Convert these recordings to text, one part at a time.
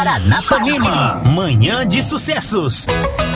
Paranapanema, manhã de sucessos.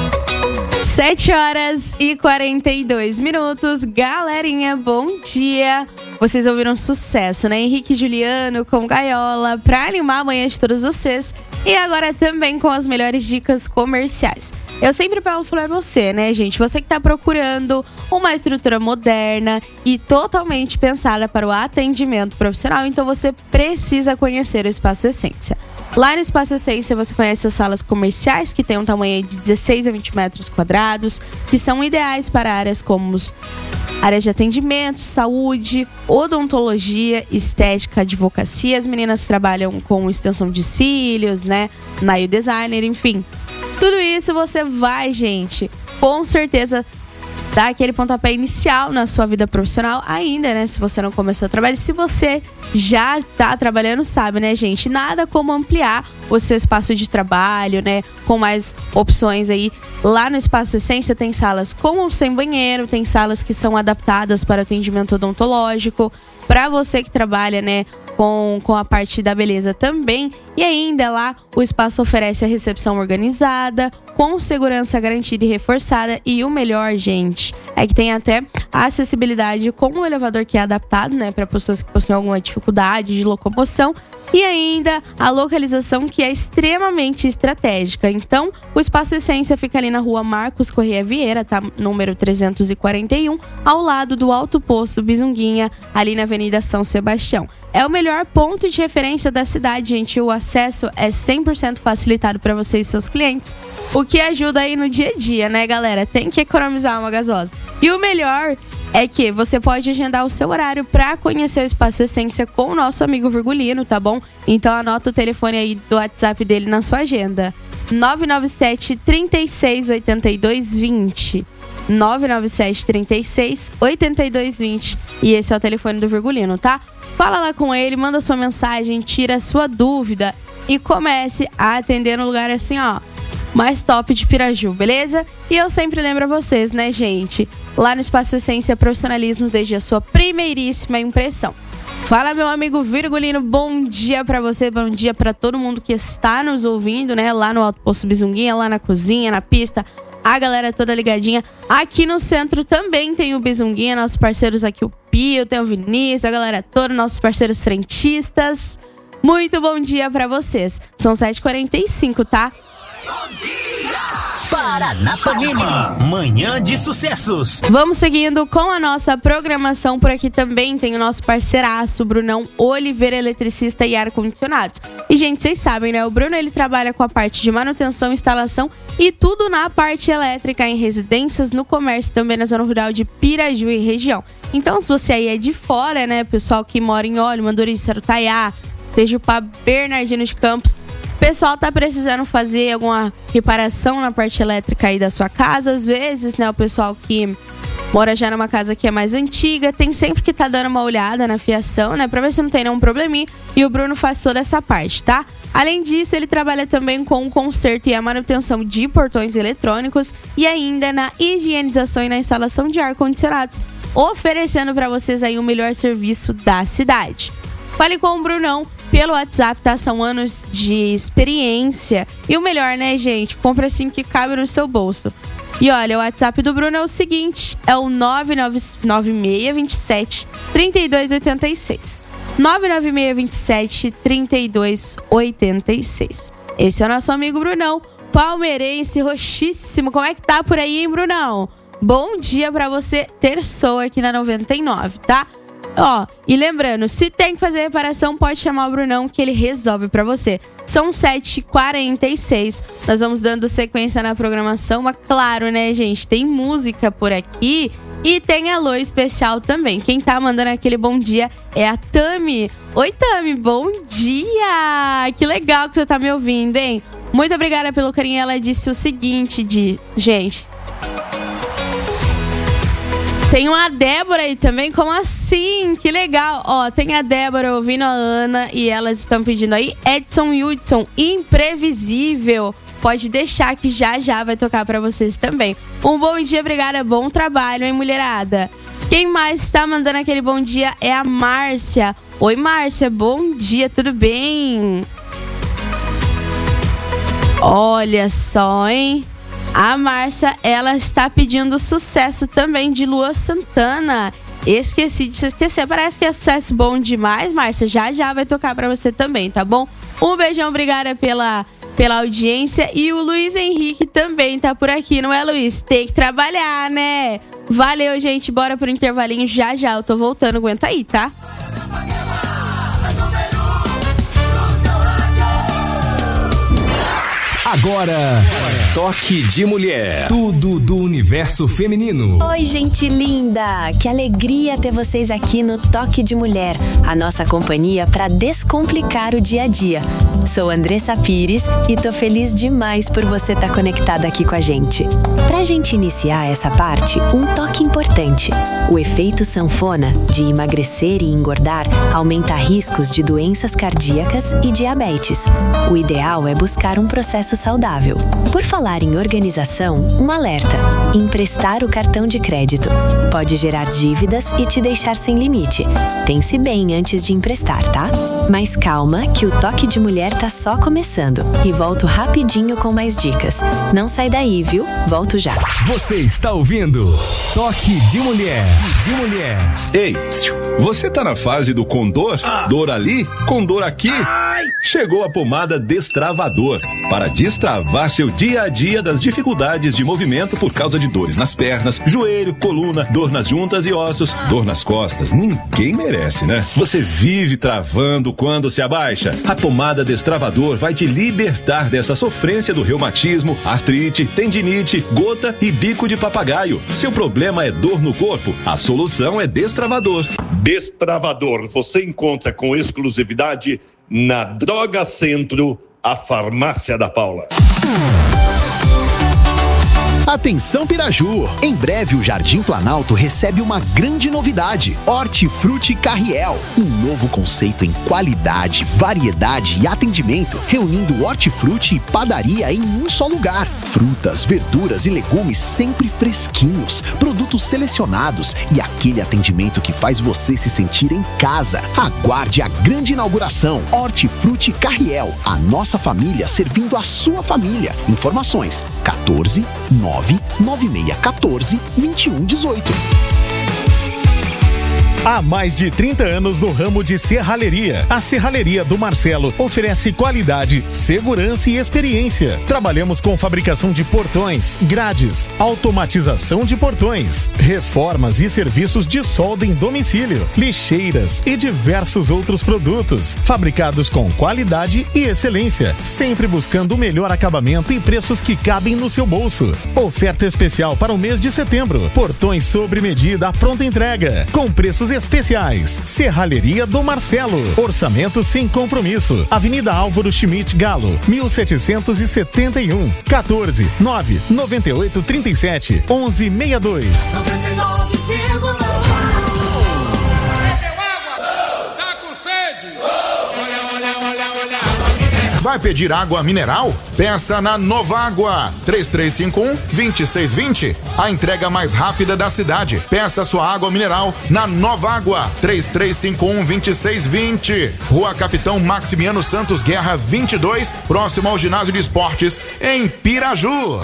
7h42. Galerinha, bom dia. Vocês ouviram sucesso, né? Henrique e Juliano com Gaiola, pra animar a manhã de todos vocês. E agora também com as melhores dicas comerciais. Eu sempre falo pra você, né, gente? Você que tá procurando uma estrutura moderna e totalmente pensada para o atendimento profissional, então você precisa conhecer o Espaço Essência. Lá no Espaço Essência você conhece as salas comerciais, que tem um tamanho de 16 a 20 metros quadrados, que são ideais para áreas como áreas de atendimento, saúde, odontologia, estética, advocacia. As meninas trabalham com extensão de cílios, né, nail designer, enfim. Tudo isso você vai, gente, com certeza dar aquele pontapé inicial na sua vida profissional ainda, né? Se você não começou a trabalhar. Se você já está trabalhando, sabe, né, gente? Nada como ampliar o seu espaço de trabalho, né? Com mais opções aí. Lá no Espaço Essência tem salas com ou sem banheiro, tem salas que são adaptadas para atendimento odontológico. Para você que trabalha, né, com a parte da beleza também. E ainda lá o espaço oferece a recepção organizada, com segurança garantida e reforçada. E o melhor, gente, é que tem até a acessibilidade com um elevador que é adaptado, né, para pessoas que possuem alguma dificuldade de locomoção. E ainda a localização, que é extremamente estratégica. Então, o Espaço Essência fica ali na rua Marcos Corrêa Vieira, tá? Número 341, ao lado do Alto Posto Bizunguinha, ali na Avenida São Sebastião. É o melhor ponto de referência da cidade, gente. O acesso é 100% facilitado para vocês e seus clientes, o que ajuda aí no dia a dia, né, galera? Tem que economizar uma gasosa. E o melhor é que você pode agendar o seu horário para conhecer o Espaço Essência com o nosso amigo Virgulino, tá bom? Então anota o telefone aí do WhatsApp dele na sua agenda. 997 36 82 20. 997 36 82 20. E esse é o telefone do Virgulino, tá? Fala lá com ele, manda sua mensagem, tira a sua dúvida e comece a atender no lugar assim, ó, mais top de Piraju, beleza? E eu sempre lembro a vocês, né, gente? Lá no Espaço Essência, profissionalismo desde a sua primeiríssima impressão. Fala, meu amigo Virgulino, bom dia pra você, bom dia pra todo mundo que está nos ouvindo, né? Lá no Alto Posto Bizunguinha, lá na cozinha, na pista, a galera toda ligadinha. Aqui no centro também tem o Bizunguinha, nossos parceiros aqui, o Pio, tem o Vinícius, a galera toda, nossos parceiros frentistas. Muito bom dia pra vocês. São 7h45, tá? Bom dia! Paranapanema, manhã de sucessos. Vamos seguindo com a nossa programação. Por aqui também tem o nosso parceiraço, Brunão Oliveira, eletricista e ar-condicionados. E, gente, vocês sabem, né? O Bruno, ele trabalha com a parte de manutenção, instalação e tudo na parte elétrica em residências, no comércio, também na zona rural de Piraju e região. Então, se você aí é de fora, né? Pessoal que mora em Olho, Manduri, Sarutaiá, Tejupá, Bernardino de Campos, o pessoal tá precisando fazer alguma reparação na parte elétrica aí da sua casa. Às vezes, né, o pessoal que mora já numa casa que é mais antiga, tem sempre que tá dando uma olhada na fiação, né, pra ver se não tem nenhum probleminha. E o Bruno faz toda essa parte, tá? Além disso, ele trabalha também com o conserto e a manutenção de portões eletrônicos e ainda na higienização e na instalação de ar-condicionados, oferecendo pra vocês aí o melhor serviço da cidade. Fale com o Brunão pelo WhatsApp, tá? São anos de experiência. E o melhor, né, gente? Compre assim que cabe no seu bolso. E olha, o WhatsApp do Bruno é o seguinte: é o 99627 3286. 99627 3286. Esse é o nosso amigo Brunão, palmeirense roxíssimo. Como é que tá por aí, hein, Brunão? Bom dia pra você, terçou aqui na 99, tá? Ó, e lembrando, se tem que fazer reparação, pode chamar o Brunão que ele resolve pra você. São 7h46, nós vamos dando sequência na programação, mas claro, né, gente, tem música por aqui e tem alô especial também. Quem tá mandando aquele bom dia é a Tami. Oi, Tami, bom dia! Que legal que você tá me ouvindo, hein? Muito obrigada pelo carinho. Ela disse o seguinte, gente... Tem uma Débora aí também, como assim? Que legal. Ó, tem a Débora ouvindo a Ana e elas estão pedindo aí Edson Hudson, Imprevisível. Pode deixar que já vai tocar pra vocês também. Um bom dia, obrigada, bom trabalho, hein, mulherada? Quem mais está mandando aquele bom dia é a Márcia. Oi, Márcia, bom dia, tudo bem? Olha só, hein? A Márcia, ela está pedindo sucesso também de Luan Santana. Esqueci de se esquecer, parece que é sucesso bom demais, Márcia. Já vai tocar pra você também, tá bom? Um beijão, obrigada pela audiência. E o Luiz Henrique também tá por aqui, não é, Luiz? Tem que trabalhar, né? Valeu, gente, bora pro intervalinho já, eu tô voltando, aguenta aí, tá? Agora, Toque de Mulher. Tudo do universo feminino. Oi, gente linda! Que alegria ter vocês aqui no Toque de Mulher, a nossa companhia para descomplicar o dia a dia. Sou Andressa Pires e tô feliz demais por você estar conectada aqui com a gente. Pra gente iniciar essa parte, um toque importante. O efeito sanfona de emagrecer e engordar aumenta riscos de doenças cardíacas e diabetes. O ideal é buscar um processo saudável. Por falar em organização, um alerta: emprestar o cartão de crédito pode gerar dívidas e te deixar sem limite. Pense bem antes de emprestar, tá? Mas calma, que o Toque de Mulher tá só começando. E volto rapidinho com mais dicas. Não sai daí, viu? Volto já. Você está ouvindo Toque de Mulher. Ei, você tá na fase do condor? Dor ali, condor aqui? Chegou a pomada Destravador para destravar seu dia a dia das dificuldades de movimento por causa de dores nas pernas, joelho, coluna, dor nas juntas e ossos, dor nas costas. Ninguém merece, né? Você vive travando quando se abaixa. A pomada Destravador vai te libertar dessa sofrência do reumatismo, artrite, tendinite, gota e bico de papagaio. Seu problema é dor no corpo? A solução é Destravador. Destravador você encontra com exclusividade na Droga Centro, a Farmácia da Paula. Atenção Piraju! Em breve o Jardim Planalto recebe uma grande novidade: Hortifruti Carriel. Um novo conceito em qualidade, variedade e atendimento, reunindo hortifruti e padaria em um só lugar. Frutas, verduras e legumes sempre fresquinhos, produtos selecionados e aquele atendimento que faz você se sentir em casa. Aguarde a grande inauguração. Hortifruti Carriel, a nossa família servindo a sua família. Informações: 14 99614 2118. Há mais de 30 anos no ramo de serralheria. A Serralheria do Marcelo oferece qualidade, segurança e experiência. Trabalhamos com fabricação de portões, grades, automatização de portões, reformas e serviços de solda em domicílio, lixeiras e diversos outros produtos, fabricados com qualidade e excelência, sempre buscando o melhor acabamento e preços que cabem no seu bolso. Oferta especial para o mês de setembro: portões sobre medida à pronta entrega, com preços especiais. Serralheria do Marcelo. Orçamento sem compromisso. Avenida Álvaro Schmidt Galo, 1771. 14 998 37 1162. 99,1. Vai pedir água mineral? Peça na Novágua, 3351-2620. A entrega mais rápida da cidade. Peça sua água mineral na Novágua, 3351-2620. Rua Capitão Maximiano Santos Guerra 22, próximo ao Ginásio de Esportes, em Piraju.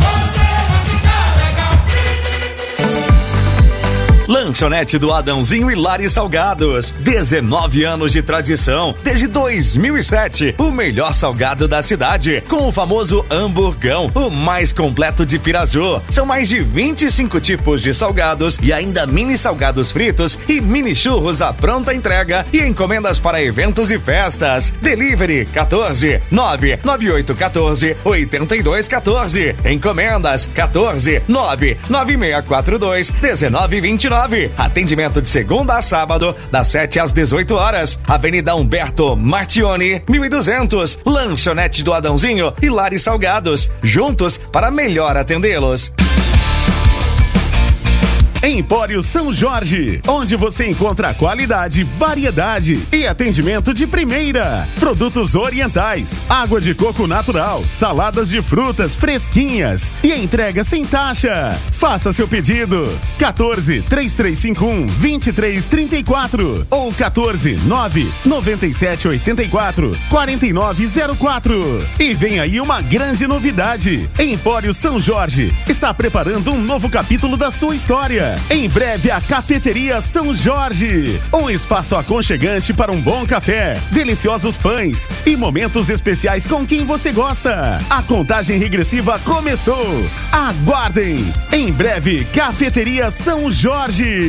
Lanchonete do Adãozinho e Lari Salgados. 19 anos de tradição. Desde 2007, o melhor salgado da cidade. Com o famoso hamburgão, o mais completo de Piraju. São mais de 25 tipos de salgados e ainda mini salgados fritos e mini churros à pronta entrega e encomendas para eventos e festas. Delivery 14 99814 8214. Encomendas 14 99642 1929. Atendimento de segunda a sábado, das 7 às 18 horas. Avenida Humberto Martioni, 1200. Lanchonete do Adãozinho e Lari Salgados. Juntos para melhor atendê-los. Empório São Jorge, onde você encontra qualidade, variedade e atendimento de primeira. Produtos orientais, água de coco natural, saladas de frutas fresquinhas e entrega sem taxa. Faça seu pedido. 14 3351 2334 ou 14 997 84 4904. E vem aí uma grande novidade. Empório São Jorge está preparando um novo capítulo da sua história. Em breve, a Cafeteria São Jorge. Um espaço aconchegante para um bom café, deliciosos pães e momentos especiais com quem você gosta. A contagem regressiva começou. Aguardem! Em breve, Cafeteria São Jorge.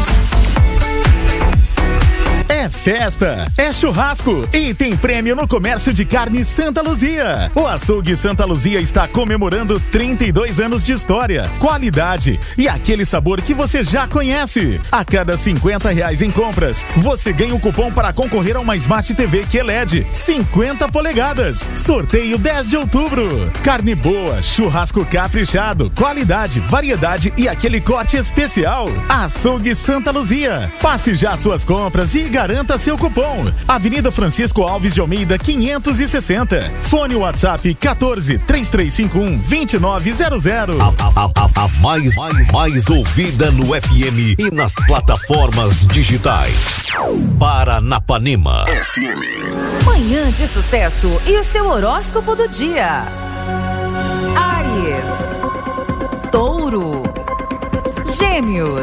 É festa, é churrasco e tem prêmio no Comércio de Carne Santa Luzia. O Açougue Santa Luzia está comemorando 32 anos de história, qualidade e aquele sabor que você já conhece. A cada R$50 em compras, você ganha um cupom para concorrer a uma Smart TV QLED 50 polegadas. Sorteio 10 de outubro. Carne boa, churrasco caprichado, qualidade, variedade e aquele corte especial. Açougue Santa Luzia. Faça já suas compras e garanta seu cupom. Avenida Francisco Alves de Almeida, 560. Fone WhatsApp 14 3351 2900. A mais ouvida no FM e nas plataformas digitais. Paranapanema FM. Manhã de sucesso e o seu horóscopo do dia. Áries, Touro, Gêmeos.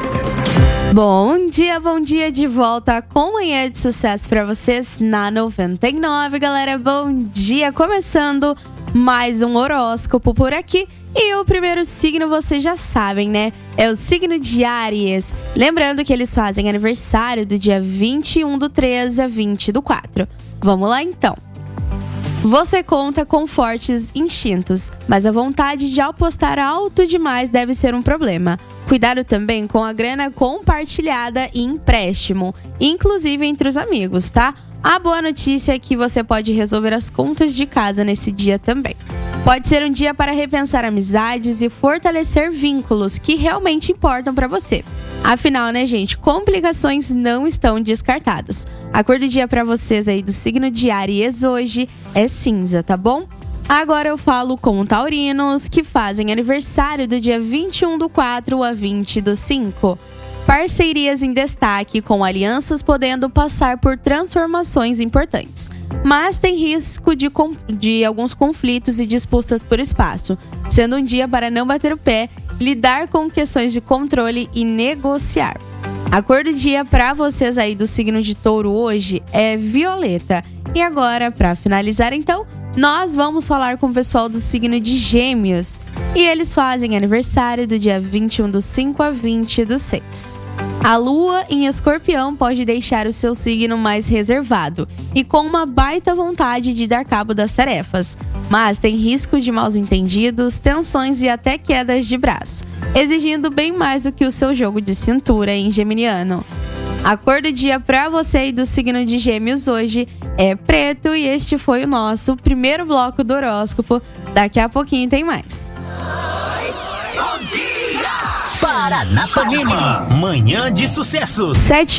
Bom dia de volta com Manhã de Sucesso pra vocês na 99, galera. Bom dia, começando mais um horóscopo por aqui. E o primeiro signo vocês já sabem, né? É o signo de Áries. Lembrando que eles fazem aniversário do dia 21/3 a 20/4. Vamos lá então. Você conta com fortes instintos, mas a vontade de apostar alto demais deve ser um problema. Cuidado também com a grana compartilhada e empréstimo, inclusive entre os amigos, tá? A boa notícia é que você pode resolver as contas de casa nesse dia também. Pode ser um dia para repensar amizades e fortalecer vínculos que realmente importam para você. Afinal, né, gente, complicações não estão descartadas. A cor do dia para vocês aí do signo de Áries hoje é cinza, tá bom? Agora eu falo com taurinos que fazem aniversário do dia 21/4 a 20/5. Parcerias em destaque, com alianças podendo passar por transformações importantes. Mas tem risco de alguns conflitos e disputas por espaço, sendo um dia para não bater o pé, lidar com questões de controle e negociar. A cor do dia para vocês aí do signo de Touro hoje é violeta. E agora, para finalizar então, nós vamos falar com o pessoal do signo de Gêmeos. E eles fazem aniversário do dia 21/5 a 20/6. A lua em Escorpião pode deixar o seu signo mais reservado e com uma baita vontade de dar cabo das tarefas. Mas tem risco de maus entendidos, tensões e até quedas de braço, exigindo bem mais do que o seu jogo de cintura em geminiano. A cor do dia para você e do signo de Gêmeos hoje é preto e este foi o nosso primeiro bloco do horóscopo. Daqui a pouquinho tem mais. Bom dia! Paranapanema, manhã de sucesso.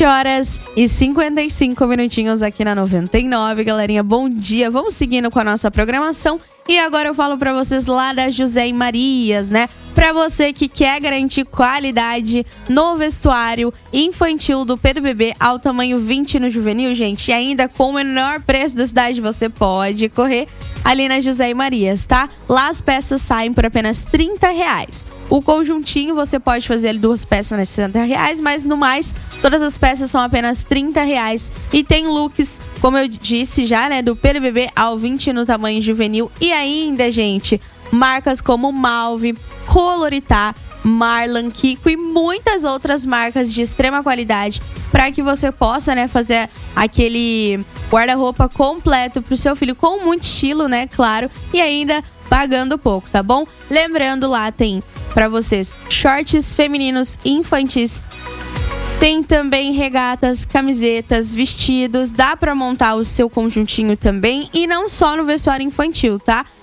7h55 aqui na 99, galerinha, bom dia. Vamos seguindo com a nossa programação. E agora eu falo pra vocês lá da José e Marias, né? Pra você que quer garantir qualidade no vestuário infantil do PDBB ao tamanho 20 no juvenil, gente, e ainda com o menor preço da cidade, você pode correr ali na José e Marias, tá? Lá as peças saem por apenas R$30. O conjuntinho você pode fazer 2 peças nas R$60, mas no mais, todas as peças são apenas R$30. E tem looks, como eu disse já, né, do PDBB ao 20 no tamanho juvenil. E ainda, gente, marcas como Malve, Coloritá, Marlan, Kiko e muitas outras marcas de extrema qualidade para que você possa, né, fazer aquele guarda-roupa completo pro seu filho com muito estilo, né, claro, e ainda pagando pouco, tá bom? Lembrando, lá tem para vocês shorts femininos infantis, tem também regatas, camisetas, vestidos, dá pra montar o seu conjuntinho também, e não só no vestuário infantil, tá?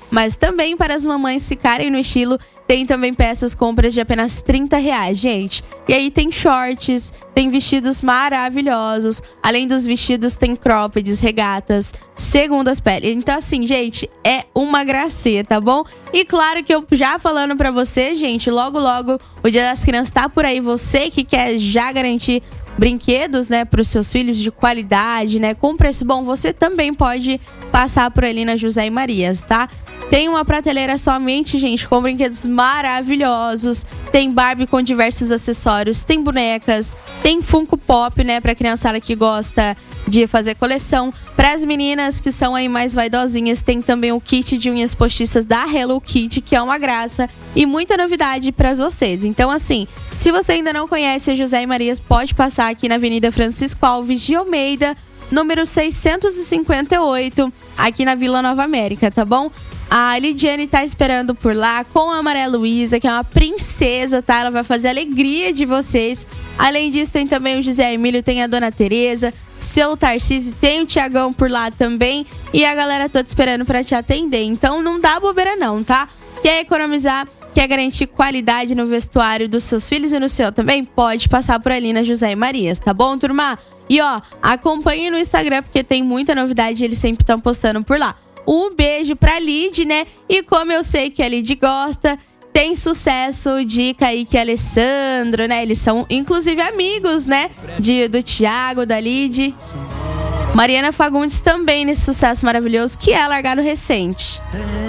Mas também para as mamães ficarem no estilo, tem também peças compras de apenas R$30, gente. E aí tem shorts, tem vestidos maravilhosos. Além dos vestidos, tem croppeds, regatas, segundas peles. Então assim, gente, é uma gracinha, tá bom? E claro que eu já falando pra você, gente, logo o Dia das Crianças tá por aí. Você que quer já garantir brinquedos, né, para os seus filhos de qualidade, né, com preço bom, você também pode passar por ali na José e Marias, tá? Tem uma prateleira somente, gente, com brinquedos maravilhosos. Tem Barbie com diversos acessórios, tem bonecas, tem Funko Pop, né, pra criançada que gosta de fazer coleção. Para as meninas que são aí mais vaidosinhas, tem também o kit de unhas postiças da Hello Kitty, que é uma graça e muita novidade para vocês. Então, assim, se você ainda não conhece a José e Marias, pode passar aqui na Avenida Francisco Alves de Almeida, número 658, aqui na Vila Nova América, tá bom? A Lidiane tá esperando por lá com a Maria Luísa, que é uma princesa, tá? Ela vai fazer a alegria de vocês. Além disso, tem também o José Emílio, tem a Dona Tereza, seu Tarcísio, tem o Tiagão por lá também. E a galera toda esperando pra te atender. Então não dá bobeira não, tá? Quer economizar, quer garantir qualidade no vestuário dos seus filhos e no seu também? Pode passar por ali na José e Marias, tá bom, turma? E ó, acompanhe no Instagram, porque tem muita novidade, eles sempre estão postando por lá. Um beijo pra Lid, né? E como eu sei que a Lid gosta, tem sucesso de Kaique e Alessandro, né? Eles são, inclusive, amigos, né? Do Thiago, da Lid. Mariana Fagundes também nesse sucesso maravilhoso, que é Largado Recente.